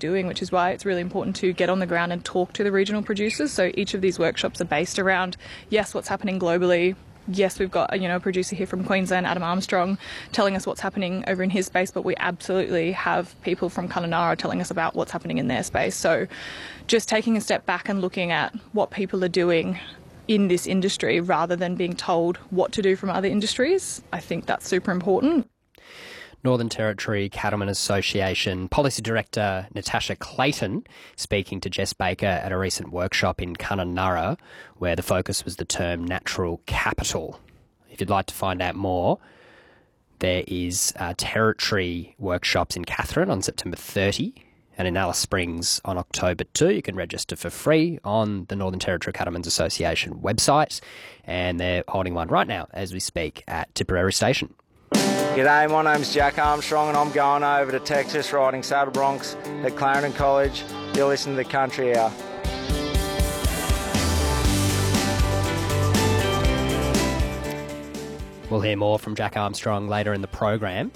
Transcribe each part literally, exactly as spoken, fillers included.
doing, which is why it's really important to get on the ground and talk to the regional producers. So each of these workshops are based around, yes, what's happening globally. Yes, we've got you know a producer here from Queensland, Adam Armstrong, telling us what's happening over in his space, but we absolutely have people from Kununurra telling us about what's happening in their space. So just taking a step back and looking at what people are doing in this industry rather than being told what to do from other industries, I think that's super important. Northern Territory Cattlemen Association Policy Director Natasha Clayton speaking to Jess Baker at a recent workshop in Kununurra where the focus was the term natural capital. If you'd like to find out more, there is uh, Territory workshops in Katherine on September thirtieth and in Alice Springs on October second. You can register for free on the Northern Territory Cattlemen's Association website, and they're holding one right now as we speak at Tipperary Station. G'day, my name's Jack Armstrong and I'm going over to Texas riding saddle broncs at Clarendon College. You're listening to the Country Hour. We'll hear more from Jack Armstrong later in the program.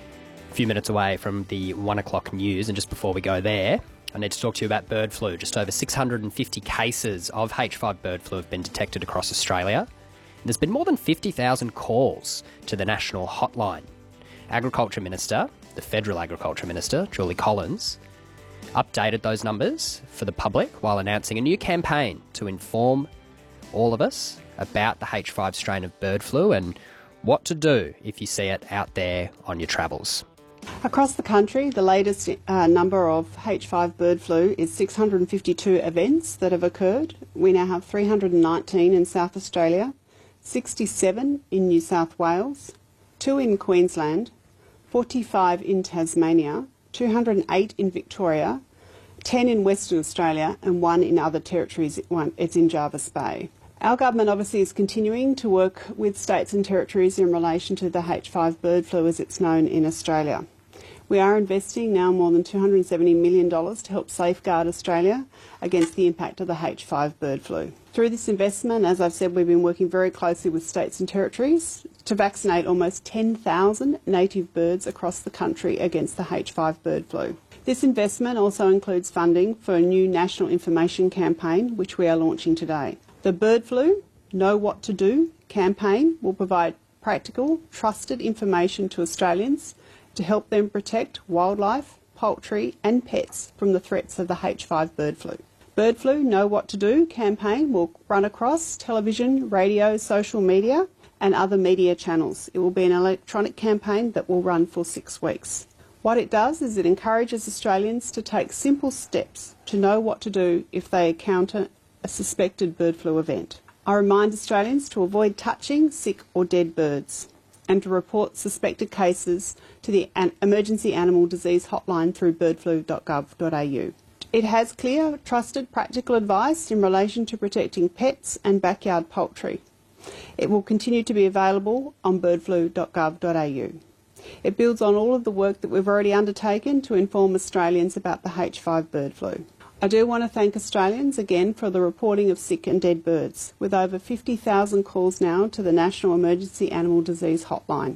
A few minutes away from the one o'clock news, and just before we go there, I need to talk to you about bird flu. Just over six hundred fifty cases of H five bird flu have been detected across Australia. There's been more than fifty thousand calls to the national hotline. Agriculture Minister, the Federal Agriculture Minister, Julie Collins, updated those numbers for the public while announcing a new campaign to inform all of us about the H five strain of bird flu and what to do if you see it out there on your travels. Across the country, the latest uh, number of H five bird flu is six hundred fifty-two events that have occurred. We now have three hundred nineteen in South Australia, sixty-seven in New South Wales, two in Queensland, forty-five in Tasmania, two hundred eight in Victoria, ten in Western Australia and one in other territories. It's in Jervis Bay. Our government obviously is continuing to work with states and territories in relation to the H five bird flu as it's known in Australia. We are investing now more than two hundred seventy million dollars to help safeguard Australia against the impact of the H five bird flu. Through this investment, as I've said, we've been working very closely with states and territories to vaccinate almost ten thousand native birds across the country against the H five bird flu. This investment also includes funding for a new national information campaign, which we are launching today. The Bird Flu Know What to Do campaign will provide practical, trusted information to Australians to help them protect wildlife, poultry and pets from the threats of the H five bird flu. Bird Flu Know What to Do campaign will run across television, radio, social media and other media channels. It will be an electronic campaign that will run for six weeks. What it does is it encourages Australians to take simple steps to know what to do if they encounter a suspected bird flu event. I remind Australians to avoid touching sick or dead birds and to report suspected cases to the Emergency Animal Disease Hotline through bird flu dot gov dot a u. It has clear, trusted, practical advice in relation to protecting pets and backyard poultry. It will continue to be available on bird flu dot gov dot a u. It builds on all of the work that we've already undertaken to inform Australians about the H five bird flu. I do want to thank Australians again for the reporting of sick and dead birds, with over fifty thousand calls now to the National Emergency Animal Disease Hotline.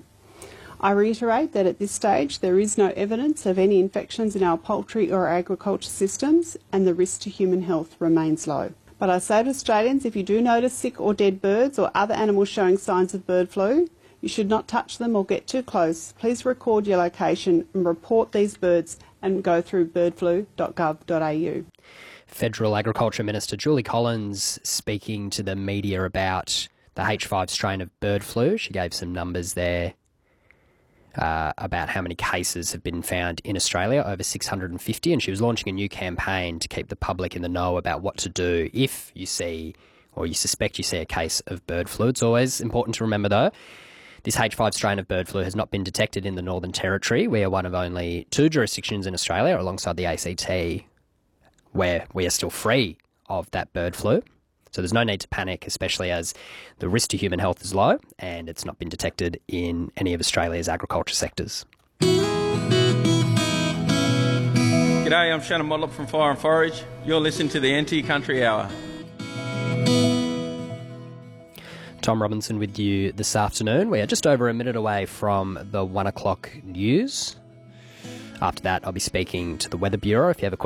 I reiterate that at this stage there is no evidence of any infections in our poultry or agriculture systems and the risk to human health remains low. But I say to Australians, if you do notice sick or dead birds or other animals showing signs of bird flu, you should not touch them or get too close. Please record your location and report these birds and go through bird flu dot gov dot a u. Federal Agriculture Minister Julie Collins speaking to the media about the H five strain of bird flu. She gave some numbers there uh, about how many cases have been found in Australia, over six hundred fifty, and she was launching a new campaign to keep the public in the know about what to do if you see or you suspect you see a case of bird flu. It's always important to remember, though, this H five strain of bird flu has not been detected in the Northern Territory. We are one of only two jurisdictions in Australia, alongside the A C T, where we are still free of that bird flu. So there's no need to panic, especially as the risk to human health is low and it's not been detected in any of Australia's agriculture sectors. G'day, I'm Shannon Motlop from Fire and Forage. You're listening to the N T Country Hour. Tom Robinson with you this afternoon. We are just over a minute away from the one o'clock news. After that, I'll be speaking to the Weather Bureau. If you have a question,